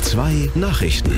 NDR2 Nachrichten.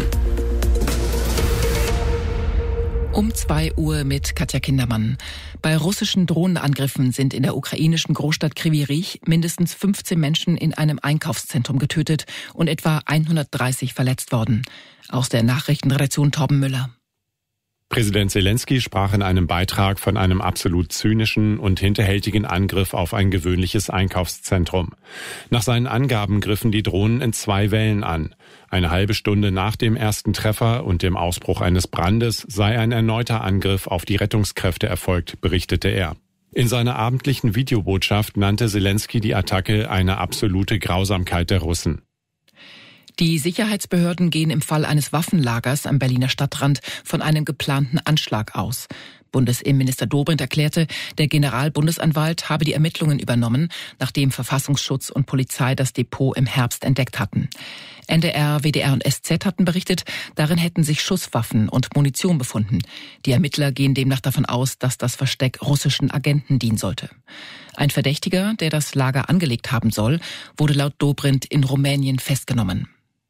Um 2 Uhr mit Katja Kindermann. Bei russischen Drohnenangriffen sind in der ukrainischen Großstadt Kryvyi Rih mindestens 15 Menschen in einem Einkaufszentrum getötet und etwa 130 verletzt worden. Aus der Nachrichtenredaktion Torben Müller. Präsident Zelensky sprach in einem Beitrag von einem absolut zynischen und hinterhältigen Angriff auf ein gewöhnliches Einkaufszentrum. Nach seinen Angaben griffen die Drohnen in 2 Wellen an. Eine halbe Stunde nach dem ersten Treffer und dem Ausbruch eines Brandes sei ein erneuter Angriff auf die Rettungskräfte erfolgt, berichtete er. In seiner abendlichen Videobotschaft nannte Zelensky die Attacke eine absolute Grausamkeit der Russen. Die Sicherheitsbehörden gehen im Fall eines Waffenlagers am Berliner Stadtrand von einem geplanten Anschlag aus. Bundesinnenminister Dobrindt erklärte, der Generalbundesanwalt habe die Ermittlungen übernommen, nachdem Verfassungsschutz und Polizei das Depot im Herbst entdeckt hatten. NDR, WDR und SZ hatten berichtet, darin hätten sich Schusswaffen und Munition befunden. Die Ermittler gehen demnach davon aus, dass das Versteck russischen Agenten dienen sollte. Ein Verdächtiger, der das Lager angelegt haben soll, wurde laut Dobrindt in Rumänien festgenommen.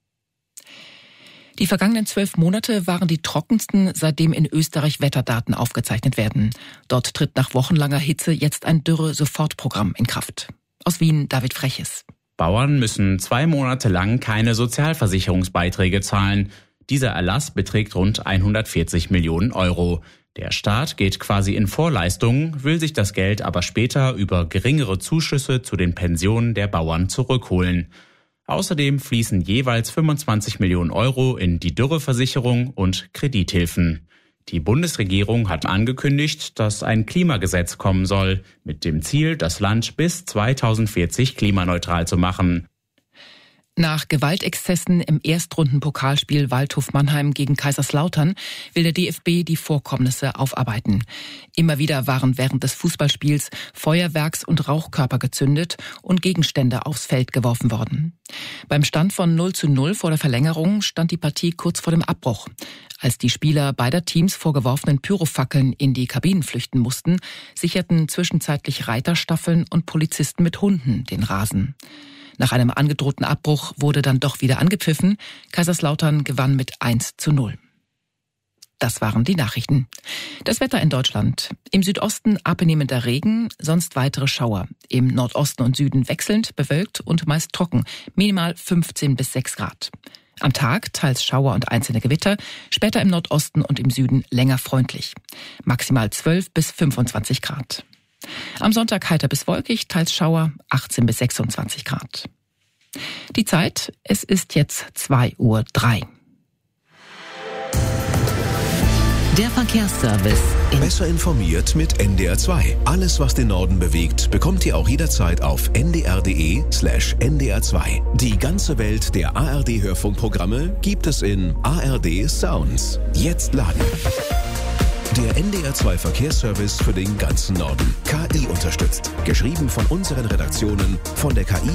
Die vergangenen 12 Monate waren die trockensten, seitdem in Österreich Wetterdaten aufgezeichnet werden. Dort tritt nach wochenlanger Hitze jetzt ein Dürre-Sofortprogramm in Kraft. Aus Wien David Freches. Bauern müssen 2 Monate lang keine Sozialversicherungsbeiträge zahlen. Dieser Erlass beträgt rund 140 Millionen Euro. Der Staat geht quasi in Vorleistungen, will sich das Geld aber später über geringere Zuschüsse zu den Pensionen der Bauern zurückholen. Außerdem fließen jeweils 25 Millionen Euro in die Dürreversicherung und Kredithilfen. Die Bundesregierung hat angekündigt, dass ein Klimagesetz kommen soll, mit dem Ziel, das Land bis 2040 klimaneutral zu machen. Nach Gewaltexzessen im Erstrundenpokalspiel Waldhof Mannheim gegen Kaiserslautern will der DFB die Vorkommnisse aufarbeiten. Immer wieder waren während des Fußballspiels Feuerwerks- und Rauchkörper gezündet und Gegenstände aufs Feld geworfen worden. Beim Stand von 0:0 vor der Verlängerung stand die Partie kurz vor dem Abbruch. Als die Spieler beider Teams vor geworfenen Pyrofackeln in die Kabinen flüchten mussten, sicherten zwischenzeitlich Reiterstaffeln und Polizisten mit Hunden den Rasen. Nach einem angedrohten Abbruch wurde dann doch wieder angepfiffen. Kaiserslautern gewann mit 1:0. Das waren die Nachrichten. Das Wetter in Deutschland. Im Südosten abnehmender Regen, sonst weitere Schauer. Im Nordosten und Süden wechselnd, bewölkt und meist trocken. Minimal 15 bis 6 Grad. Am Tag teils Schauer und einzelne Gewitter, später im Nordosten und im Süden länger freundlich. Maximal 12 bis 25 Grad. Am Sonntag heiter bis wolkig, teils Schauer, 18 bis 26 Grad. Die Zeit, es ist jetzt 2:03 Uhr. Der Verkehrsservice. Besser informiert mit NDR2. Alles, was den Norden bewegt, bekommt ihr auch jederzeit auf ndr.de/ndr2. Die ganze Welt der ARD-Hörfunkprogramme gibt es in ARD Sounds. Jetzt laden. Der NDR2 Verkehrsservice für den ganzen Norden. KI unterstützt. Geschrieben von unseren Redaktionen, von der KI